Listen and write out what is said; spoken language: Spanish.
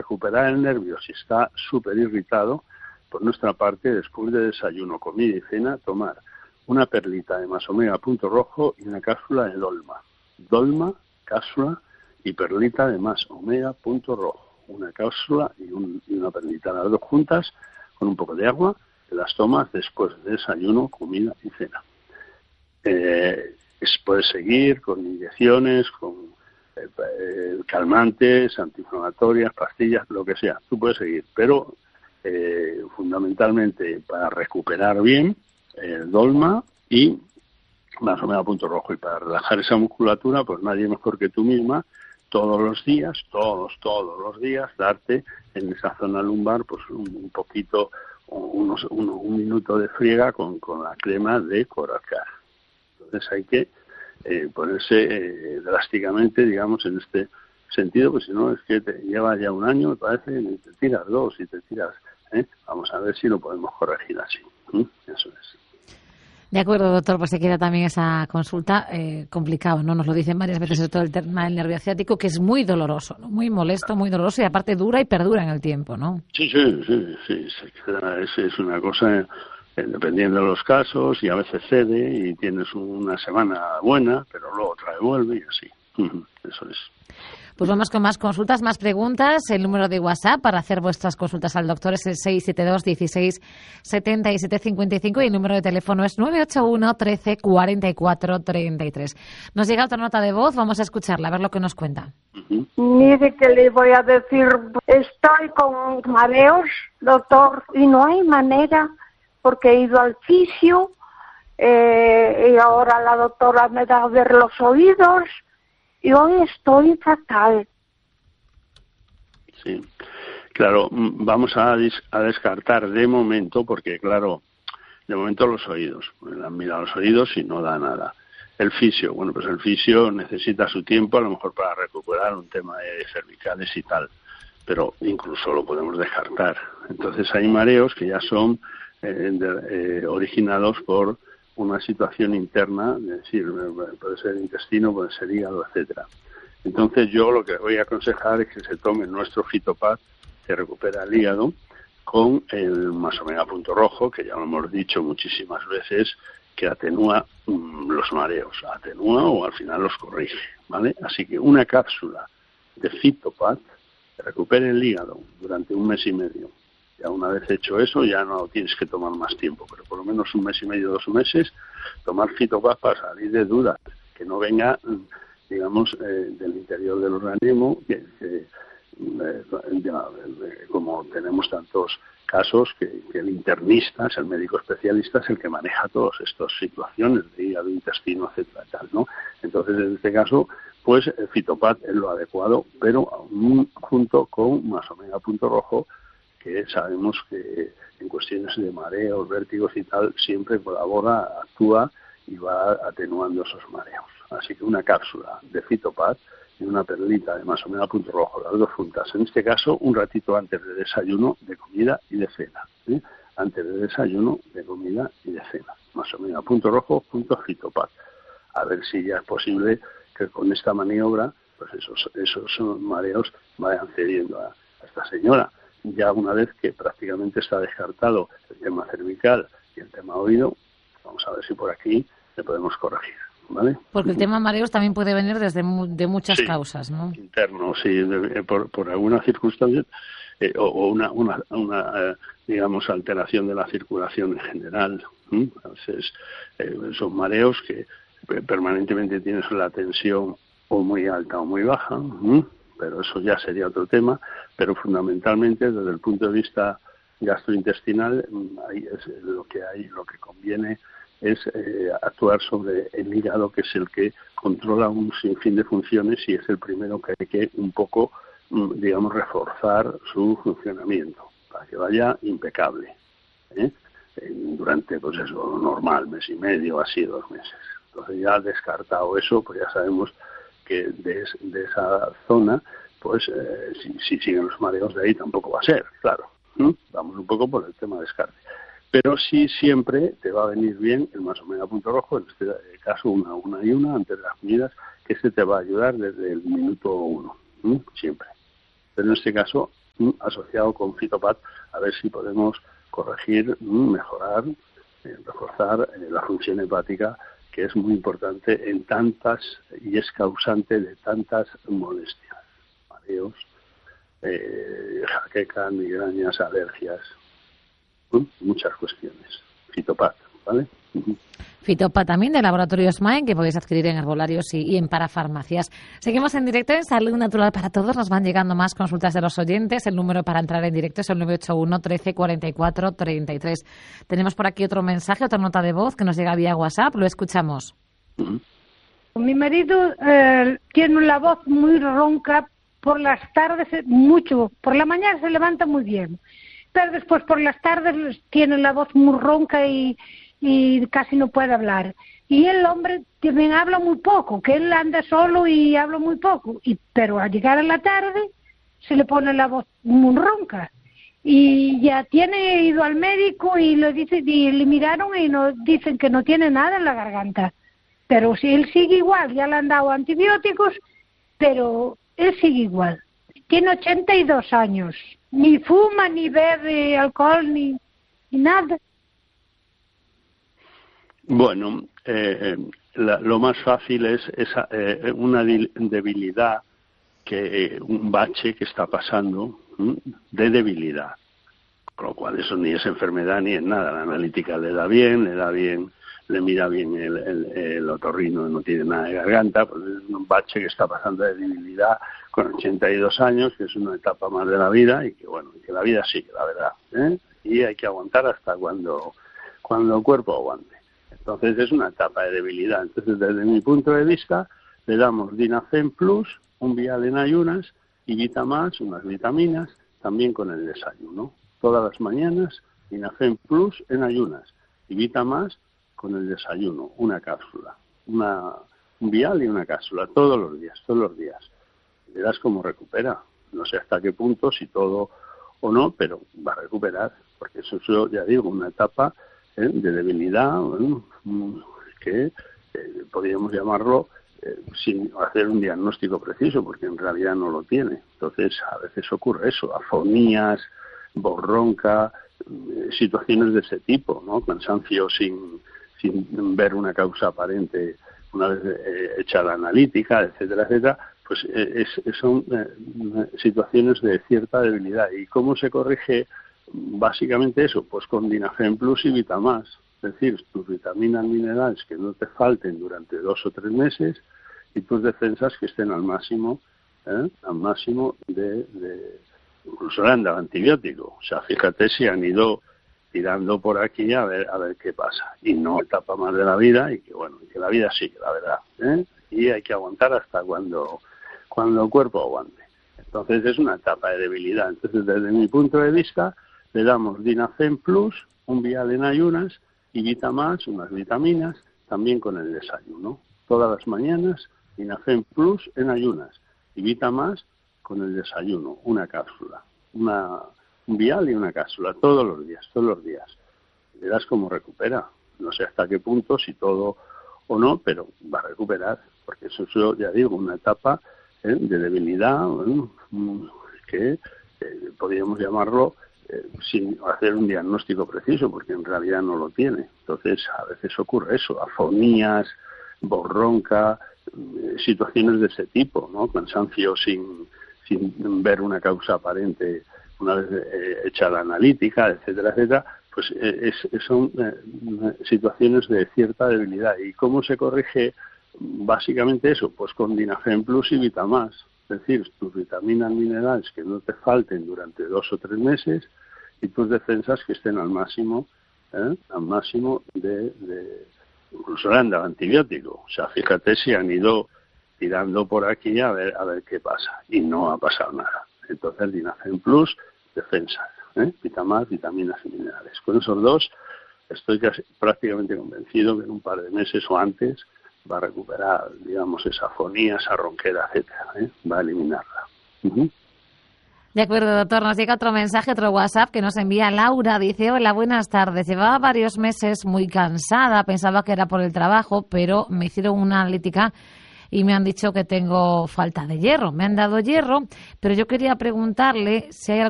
recuperar el nervio si está súper irritado, por nuestra parte, después de desayuno, comida y cena, tomar una perlita de Masomega punto rojo y una cápsula de Dolma. Dolma, cápsula y perlita de Masomega punto rojo. Una cápsula y una perlita, las dos juntas, con un poco de agua, que las tomas después de desayuno, comida y cena. Puedes seguir con inyecciones, con calmantes, antiinflamatorias, pastillas, lo que sea. Tú puedes seguir, pero fundamentalmente para recuperar bien el Dolma y Masomega punto rojo. Y para relajar esa musculatura, pues nadie mejor que tú misma, todos los días, todos los días, darte en esa zona lumbar pues un poquito, un minuto de friega con la crema de Coracar. Entonces hay que ponerse drásticamente, digamos, en este sentido, pues si no es que te lleva ya un año, me parece, y te tiras dos y te tiras. Vamos a ver si lo podemos corregir así. Eso es. De acuerdo, doctor, pues se queda también esa consulta complicado, ¿no? Nos lo dicen varias veces, sobre todo el tema del nervio ciático, que es muy doloroso, ¿no? Muy molesto, muy doloroso y aparte dura y perdura en el tiempo, ¿no? Sí. Es una cosa, dependiendo de los casos, y a veces cede y tienes una semana buena, pero luego otra vez vuelve y así. Eso es. Pues vamos con más consultas, más preguntas. El número de WhatsApp para hacer vuestras consultas al doctor es el 672 16 77 55 y el número de teléfono es 981 13 44 33. Nos llega otra nota de voz, vamos a escucharla, a ver lo que nos cuenta. Mire que le voy a decir, estoy con mareos, doctor, y no hay manera, porque he ido al fisio y ahora la doctora me da a ver los oídos. Y hoy estoy fatal. Sí, claro, vamos a descartar de momento, porque claro, de momento los oídos. Le han mirado los oídos y no da nada. El fisio, bueno, pues el fisio necesita su tiempo, a lo mejor para recuperar un tema de cervicales y tal, pero incluso lo podemos descartar. Entonces hay mareos que ya son originados por una situación interna, es decir, puede ser intestino, puede ser hígado, etcétera. Entonces yo lo que voy a aconsejar es que se tome nuestro Fitopad, que recupera el hígado, con el Masomega punto rojo, que ya lo hemos dicho muchísimas veces, que atenúa los mareos, atenúa o al final los corrige, ¿vale? Así que una cápsula de Fitopad que recupere el hígado durante un mes y medio. Ya una vez hecho eso, ya no tienes que tomar más tiempo, pero por lo menos un mes y medio, 2 meses, tomar Fitopad para salir de dudas, que no venga, digamos, del interior del organismo, como tenemos tantos casos, que el internista, es el médico especialista, es el que maneja todas estas situaciones de hígado, intestino, etcétera, tal, ¿no? Entonces, en este caso, pues el Fitopad es lo adecuado, pero junto con Masomega punto rojo, que sabemos que en cuestiones de mareos, vértigos y tal, siempre colabora, actúa y va atenuando esos mareos. Así que una cápsula de Fitopad y una perlita de Masomega punto rojo, las dos juntas. En este caso, un ratito antes de desayuno, de comida y de cena. ¿Sí? Antes de desayuno, de comida y de cena. Masomega punto rojo, Fitopad. A ver si ya es posible que con esta maniobra, pues esos mareos vayan cediendo a esta señora. Ya una vez que prácticamente está descartado el tema cervical y el tema oído, vamos a ver si por aquí le podemos corregir, ¿vale? Porque el tema mareos también puede venir de muchas causas, ¿no? Interno, sí, por alguna circunstancia o una digamos, alteración de la circulación en general. Entonces, son mareos que permanentemente tienes la tensión o muy alta o muy baja, pero eso ya sería otro tema, pero fundamentalmente desde el punto de vista gastrointestinal lo que conviene es actuar sobre el hígado, que es el que controla un sinfín de funciones y es el primero que hay que un poco, digamos, reforzar su funcionamiento para que vaya impecable, durante, pues eso, normal, mes y medio, así 2 meses. Entonces ya descartado eso, pues ya sabemos que de esa zona, pues si siguen los mareos de ahí tampoco va a ser, claro. Vamos un poco por el tema de descarte. Pero sí siempre te va a venir bien el Masomega punto rojo, en este caso una y una antes de las comidas, que te va a ayudar desde el minuto 1, siempre. Pero en este caso asociado con Fitopat, a ver si podemos corregir, mejorar, reforzar la función hepática, que es muy importante en tantas, y es causante de tantas molestias, mareos, jaquecas, migrañas, alergias, muchas cuestiones. Fitopat, ¿vale? Fitopat también de Laboratorio Smain, que podéis adquirir en herbolarios y en parafarmacias. Seguimos en directo en Salud Natural para Todos. Nos van llegando más consultas de los oyentes. El número para entrar en directo es el 981 13 44 33. Tenemos por aquí otro mensaje, otra nota de voz que nos llega vía WhatsApp. Lo escuchamos. Mi marido tiene la voz muy ronca por las tardes, mucho. Por la mañana se levanta muy bien, pero después por las tardes tiene la voz muy ronca y casi no puede hablar. Y el hombre también habla muy poco, que él anda solo y habla muy poco. Pero al llegar a la tarde se le pone la voz muy ronca. Y ya tiene ido al médico y le miraron y dicen que no tiene nada en la garganta. Pero si él sigue igual, ya le han dado antibióticos, pero él sigue igual. Tiene 82 años. Ni fuma, ni bebe alcohol, ni nada. Bueno, lo más fácil es una debilidad, un bache que está pasando de debilidad, con lo cual eso ni es enfermedad ni es nada. La analítica le da bien, le mira bien el otorrino, no tiene nada de garganta, pues es un bache que está pasando de debilidad con 82 años, que es una etapa más de la vida y que la vida sigue, la verdad, y hay que aguantar hasta cuando el cuerpo aguante. Entonces es una etapa de debilidad. Entonces, desde mi punto de vista, le damos Dinacen Plus, un vial en ayunas, y Vitamax, unas vitaminas, también con el desayuno. Todas las mañanas, Dinacen Plus en ayunas, y Vitamax con el desayuno, una cápsula, un vial y una cápsula, todos los días. Verás cómo recupera. No sé hasta qué punto, si todo o no, pero va a recuperar, porque eso es, ya digo, una etapa de debilidad, que podríamos llamarlo sin hacer un diagnóstico preciso, porque en realidad no lo tiene. Entonces, a veces ocurre eso, afonías, voz ronca, situaciones de ese tipo, ¿no? Cansancio sin ver una causa aparente una vez hecha la analítica, etcétera, etcétera. Pues son situaciones de cierta debilidad. ¿Y cómo se corrige? Básicamente eso, pues con Dinacen Plus y Vitamax, es decir, tus vitaminas, minerales que no te falten durante 2 o 3 meses y tus defensas que estén al máximo de incluso le han dado antibiótico. O sea, fíjate si han ido tirando por aquí a ver qué pasa. Y no etapa más de la vida y que la vida sigue, la verdad, y hay que aguantar hasta cuando el cuerpo aguante. Entonces es una etapa de debilidad. Entonces, desde mi punto de vista, le damos Dinacen Plus, un vial en ayunas, y Vitamax, unas vitaminas, también con el desayuno. Todas las mañanas, Dinacen Plus en ayunas, y Vitamax con el desayuno, una cápsula, un vial y una cápsula, todos los días. Verás cómo recupera. No sé hasta qué punto, si todo o no, pero va a recuperar, porque eso es, ya digo, una etapa de debilidad, que podríamos llamarlo sin hacer un diagnóstico preciso, porque en realidad no lo tiene. Entonces, a veces ocurre eso, afonías, voz ronca, situaciones de ese tipo, ¿no? Cansancio sin ver una causa aparente una vez hecha la analítica, etcétera, etcétera. Pues son situaciones de cierta debilidad. ¿Y cómo se corrige? Básicamente eso, pues con Dinacen Plus y Vitamax, es decir, tus vitaminas, minerales que no te falten durante 2 o 3 meses y tus defensas que estén al máximo de incluso le han dado antibiótico. O sea, fíjate si han ido tirando por aquí a ver qué pasa, y no ha pasado nada. Entonces, Dinacen Plus, defensas, Vitamax, vitaminas y minerales. Con esos dos estoy prácticamente convencido que en un par de meses o antes va a recuperar, digamos, esa afonía, esa ronquera, etcétera, va a eliminarla. De acuerdo, doctor. Nos llega otro mensaje, otro WhatsApp que nos envía Laura. Dice: hola, buenas tardes. Llevaba varios meses muy cansada, pensaba que era por el trabajo, pero me hicieron una analítica y me han dicho que tengo falta de hierro. Me han dado hierro, pero yo quería preguntarle si hay